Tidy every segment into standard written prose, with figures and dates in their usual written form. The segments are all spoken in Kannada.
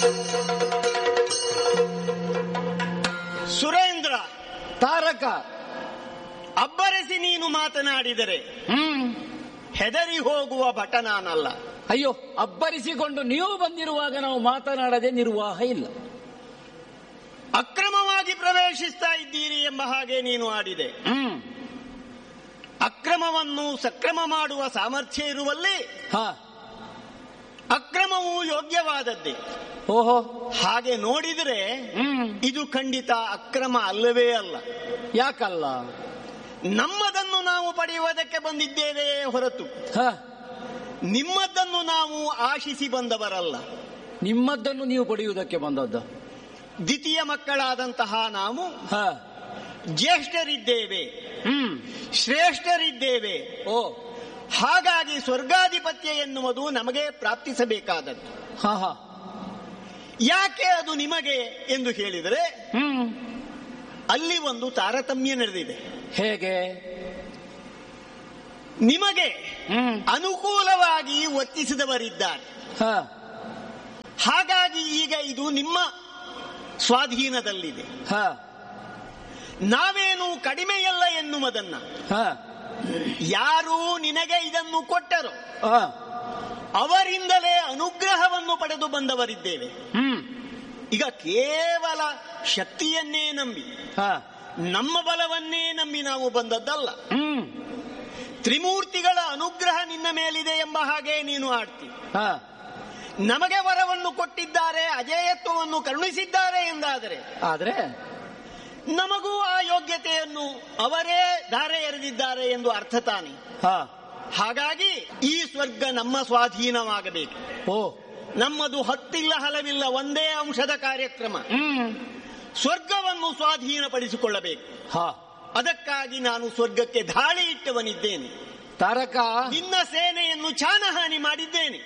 ಸುರೇಂದ್ರ, ತಾರಕ, ಅಬ್ಬರಿಸಿ ನೀನು ಮಾತನಾಡಿದರೆ ಹೆದರಿ ಹೋಗುವ ಭಟ ನಾನಲ್ಲ. ಅಯ್ಯೋ, ಅಬ್ಬರಿಸಿಕೊಂಡು ನೀವು ಬಂದಿರುವಾಗ ನಾವು ಮಾತನಾಡದೆ ನಿರ್ವಾಹ ಇಲ್ಲ. ಅಕ್ರಮವಾಗಿ ಪ್ರವೇಶಿಸ್ತಾ ಇದ್ದೀರಿ ಎಂಬ ಹಾಗೆ ನೀನು ಆಡಿದೆ. ಅಕ್ರಮವನ್ನು ಸಕ್ರಮ ಮಾಡುವ ಸಾಮರ್ಥ್ಯ ಇರುವಲ್ಲಿ ಅಕ್ರಮವು ಯೋಗ್ಯವಾದದ್ದೇ. ಓಹೋ, ಹಾಗೆ ನೋಡಿದರೆ ಇದು ಖಂಡಿತ ಅಕ್ರಮ ಅಲ್ಲವೇ ಅಲ್ಲ. ಯಾಕಲ್ಲ? ನಮ್ಮದನ್ನು ನಾವು ಪಡೆಯುವುದಕ್ಕೆ ಬಂದಿದ್ದೇವೆಯೇ ಹೊರತು ನಿಮ್ಮದನ್ನು ನಾವು ಆಶಿಸಿ ಬಂದವರಲ್ಲ. ನಿಮ್ಮದನ್ನು ನೀವು ಪಡೆಯುವುದಕ್ಕೆ ಬಂದದ್ದು. ದ್ವಿತೀಯ ಮಕ್ಕಳಾದಂತಹ ನಾವು ಜ್ಯೇಷ್ಠರಿದ್ದೇವೆ, ಶ್ರೇಷ್ಠರಿದ್ದೇವೆ. ಹಾಗಾಗಿ ಸ್ವರ್ಗಾಧಿಪತ್ಯ ಎನ್ನುವುದು ನಮಗೆ ಪ್ರಾಪ್ತಿಸಬೇಕಾದದ್ದು. ಯಾಕೆ ಅದು ನಿಮಗೆ ಎಂದು ಹೇಳಿದರೆ ಅಲ್ಲಿ ಒಂದು ತಾರತಮ್ಯ ನಡೆದಿದೆ. ಹೇಗೆ? ನಿಮಗೆ ಅನುಕೂಲವಾಗಿ ವರ್ತಿಸಿದವರಿದ್ದಾರೆ. ಹಾಗಾಗಿ ಈಗ ಇದು ನಿಮ್ಮ ಸ್ವಾಧೀನದಲ್ಲಿದೆ. ನಾವೇನು ಕಡಿಮೆಯಲ್ಲ ಎನ್ನುವುದನ್ನ ಯಾರು ನಿನಗೆ ಇದನ್ನು ಕೊಟ್ಟರೋ ಅವರಿಂದಲೇ ಅನುಗ್ರಹವನ್ನು ಪಡೆದು ಬಂದವರಿದ್ದೇವೆ. ಈಗ ಕೇವಲ ಶಕ್ತಿಯನ್ನೇ ನಂಬಿ, ನಮ್ಮ ಬಲವನ್ನೇ ನಂಬಿ ನಾವು ಬಂದದ್ದಲ್ಲ. ತ್ರಿಮೂರ್ತಿಗಳ ಅನುಗ್ರಹ ನಿನ್ನ ಮೇಲಿದೆ ಎಂಬ ಹಾಗೆ ನೀನು ಆಡ್ತಿ. ನಮಗೆ ವರವನ್ನು ಕೊಟ್ಟಿದ್ದಾರೆ, ಅಜೇಯತ್ವವನ್ನು ಕರುಣಿಸಿದ್ದಾರೆ ಎಂದಾದರೆ ಆದರೆ ನಮಗೂ ಆ ಯೋಗ್ಯತೆಯನ್ನು ಅವರೇ ಧಾರೆ ಎರೆದಿದ್ದಾರೆ ಎಂದು ಅರ್ಥ ತಾನೆ. ಹಾಗಾಗಿ ಈ ಸ್ವರ್ಗ ನಮ್ಮ ಸ್ವಾಧೀನವಾಗಬೇಕು. ನಮ್ಮದು ಹತ್ತಿಲ್ಲ ಹಲವಿಲ್ಲ, ಒಂದೇ ಅಂಶದ ಕಾರ್ಯಕ್ರಮ. ಸ್ವರ್ಗವನ್ನು ಸ್ವಾಧೀನಪಡಿಸಿಕೊಳ್ಳಬೇಕು. ಅದಕ್ಕಾಗಿ ನಾನು ಸ್ವರ್ಗಕ್ಕೆ ಧಾಳಿ ಇಟ್ಟವನಿದ್ದೇನೆ. ತಾರಕ, ನಿನ್ನ ಸೇನೆಯನ್ನು ಚಾನಹಾನಿ ಮಾಡಿದ್ದೇನೆ.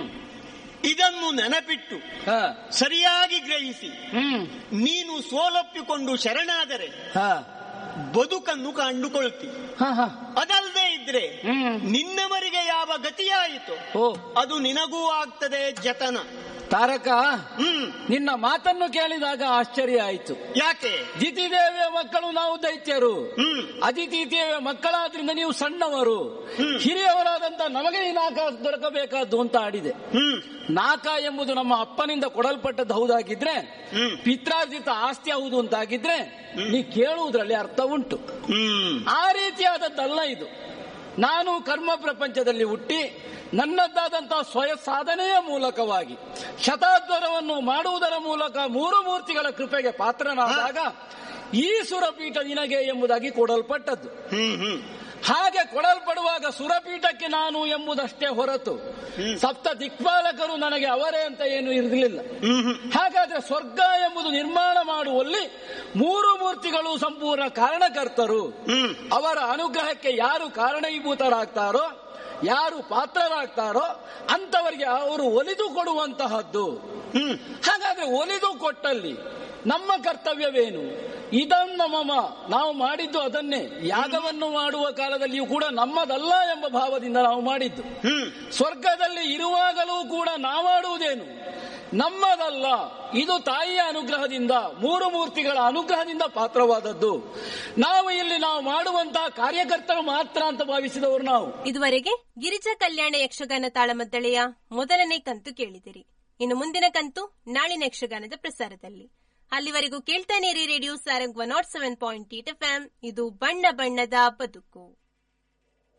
ಇದನ್ನು ನೆನಪಿಟ್ಟು ಸರಿಯಾಗಿ ಗ್ರಹಿಸಿ ನೀನು ಸೋಲೊಪ್ಪಿಕೊಂಡು ಶರಣಾದರೆ ಬದುಕನ್ನು ಕಂಡುಕೊಳ್ತಿ. ಅದಲ್ಲದೆ ಇದ್ರೆ ನಿನ್ನವರಿಗೆ ಯಾವ ಗತಿಯಾಯಿತು ಅದು ನಿನಗೂ ಆಗ್ತದೆ ಜತನ. ತಾರಕ, ನಿನ್ನ ಮಾತನ್ನು ಕೇಳಿದಾಗ ಆಶ್ಚರ್ಯ ಆಯಿತು. ಯಾಕೆ? ದಿತಿದೇವಿಯ ಮಕ್ಕಳು ನಾವು ದೈತ್ಯರು, ಅದಿತಿದೇವಿಯ ಮಕ್ಕಳಾದ್ರಿಂದ ನೀವು ಸಣ್ಣವರು, ಹಿರಿಯವರಾದಂತ ನಮಗೆ ಈ ನಾಕ ದೊರಕಬೇಕಾದ್ದು ಅಂತ ಆಡಿದೆ. ನಾಕ ಎಂಬುದು ನಮ್ಮ ಅಪ್ಪನಿಂದ ಕೊಡಲ್ಪಟ್ಟದ್ದು ಹೌದಾಗಿದ್ರೆ, ಪಿತ್ರಾರ್ಜಿತ ಆಸ್ತಿ ಹೌದು ಅಂತಾಗಿದ್ರೆ ನೀ ಕೇಳುವುದರಲ್ಲಿ ಅರ್ಥ ಉಂಟು. ಆ ರೀತಿಯಾದದ್ದಲ್ಲ ಇದು. ನಾನು ಕರ್ಮ ಪ್ರಪಂಚದಲ್ಲಿ ಹುಟ್ಟಿ ನನ್ನದ್ದಾದಂತಹ ಸ್ವಯ ಸಾಧನೆಯ ಮೂಲಕವಾಗಿ ಶತಾದ್ವರವನ್ನು ಮಾಡುವುದರ ಮೂಲಕ ಮೂರು ಮೂರ್ತಿಗಳ ಕೃಪೆಗೆ ಪಾತ್ರನಾದಾಗ ಈ ಸುರಪೀಠ ನಿನಗೆ ಎಂಬುದಾಗಿ ಕೊಡಲ್ಪಟ್ಟದ್ದು. ಹಾಗೆ ಕೊಡಲ್ಪಡುವಾಗ ಸುರಪೀಠಕ್ಕೆ ನಾನು ಎಂಬುದಷ್ಟೇ ಹೊರತು ಸಪ್ತ ದಿಕ್ಪಾಲಕರು ನನಗೆ ಅವರೇ ಅಂತ ಏನು ಇರಲಿಲ್ಲ. ಹಾಗಾದ್ರೆ ಸ್ವರ್ಗ ಎಂಬುದು ನಿರ್ಮಾಣ ಮಾಡುವಲ್ಲಿ ಮೂರು ಮೂರ್ತಿಗಳು ಸಂಪೂರ್ಣ ಕಾರಣಕರ್ತರು. ಅವರ ಅನುಗ್ರಹಕ್ಕೆ ಯಾರು ಕಾರಣೀಭೂತರಾಗ್ತಾರೋ, ಯಾರು ಪಾತ್ರರಾಗ್ತಾರೋ ಅಂತವರಿಗೆ ಅವರು ಒಲಿದು ಕೊಡುವಂತಹದ್ದು. ಹಾಗಾದ್ರೆ ಒಲಿದು ಕೊಟ್ಟಲ್ಲಿ ನಮ್ಮ ಕರ್ತವ್ಯವೇನು? ಇದನ್ನ ಮಮ, ನಾವು ಮಾಡಿದ್ದು ಅದನ್ನೇ. ಯಾಗವನ್ನು ಮಾಡುವ ಕಾಲದಲ್ಲಿಯೂ ಕೂಡ ನಮ್ಮದಲ್ಲ ಎಂಬ ಭಾವದಿಂದ ನಾವು ಮಾಡಿದ್ದು. ಸ್ವರ್ಗದಲ್ಲಿ ಇರುವಾಗಲೂ ಕೂಡ ನಾವಾಡುವುದೇನು? ನಮ್ಮದಲ್ಲ, ಇದು ತಾಯಿಯ ಅನುಗ್ರಹದಿಂದ, ಮೂರು ಮೂರ್ತಿಗಳ ಅನುಗ್ರಹದಿಂದ ಪಾತ್ರವಾದದ್ದು. ನಾವು ಇಲ್ಲಿ ನಾವು ಮಾಡುವಂತಹ ಕಾರ್ಯಕರ್ತರು ಮಾತ್ರ ಅಂತ ಭಾವಿಸಿದವರು ನಾವು. ಇದುವರೆಗೆ ಗಿರಿಜಾ ಕಲ್ಯಾಣ ಯಕ್ಷಗಾನ ತಾಳಮದ್ದಳೆಯ ಮೊದಲನೇ ಕಂತು ಕೇಳಿದಿರಿ. ಇನ್ನು ಮುಂದಿನ ಕಂತು ನಾಳಿನ ಯಕ್ಷಗಾನದ ಪ್ರಸಾರದಲ್ಲಿ. ಅಲ್ಲಿವರೆಗೂ ಕೇಳ್ತಾನೆ ರೇಡಿಯೋ ಸಾರಂಗ್ 107.8 FM. ಇದು ಬಣ್ಣ ಬಣ್ಣದ ಬದುಕು.